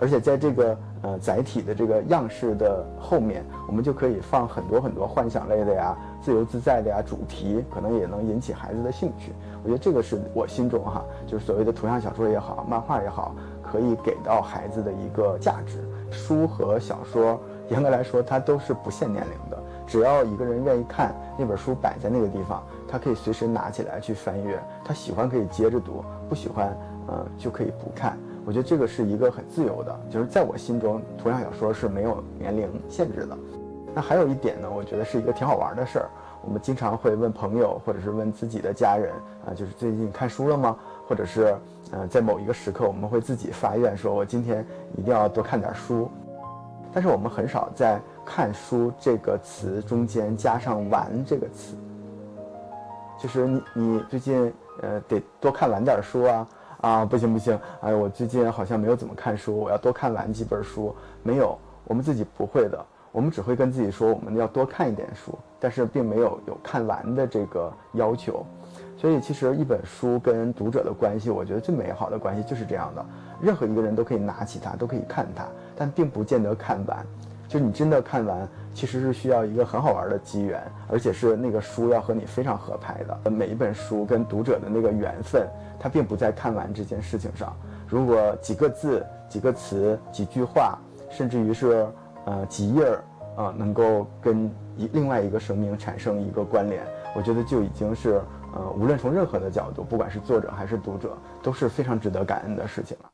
而且在这个载体的这个样式的后面，我们就可以放很多很多幻想类的呀、自由自在的呀主题，可能也能引起孩子的兴趣。我觉得这个是我心中就是所谓的图像小说也好，漫画也好，可以给到孩子的一个价值。书和小说严格来说它都是不限年龄的，只要一个人愿意看，那本书摆在那个地方，他可以随时拿起来去翻阅，他喜欢可以接着读，不喜欢就可以不看。我觉得这个是一个很自由的，就是在我心中图像小说是没有年龄限制的。那还有一点呢，我觉得是一个挺好玩的事儿，我们经常会问朋友或者是问自己的家人就是最近看书了吗？或者是在某一个时刻我们会自己发愿说我今天一定要多看点书。但是我们很少在看书这个词中间加上玩这个词，就是你最近得多看完点书不行，我最近好像没有怎么看书，我要多看完几本书。没有，我们自己不会的，我们只会跟自己说我们要多看一点书，但是并没有看完的这个要求。所以其实一本书跟读者的关系，我觉得最美好的关系就是这样的，任何一个人都可以拿起它，都可以看它，但并不见得看完。就是你真的看完，其实是需要一个很好玩的机缘，而且是那个书要和你非常合拍的。每一本书跟读者的那个缘分，它并不在看完这件事情上。如果几个字、几个词、几句话，甚至于是几页能够跟另外一个生命产生一个关联，我觉得就已經是無論從任何的角度，不管是作者還是讀者，都是非常值得感恩的事情了。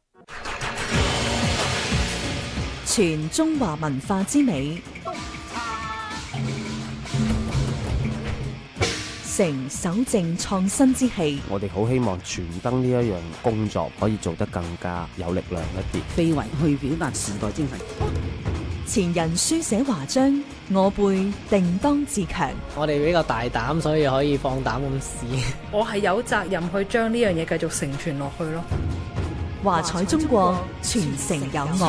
傳中華文化之美，成守正創新之氣。 我哋好希望傳燈呢一樣工作可以做得更加有力量一啲， 非遺去表達時代精神。 前人書寫華章，我輩定當自強。 我哋比較大膽，所以可以放膽咁試。 我係有責任去將呢樣嘢繼續承傳落去咯。 華彩中國，傳承有我。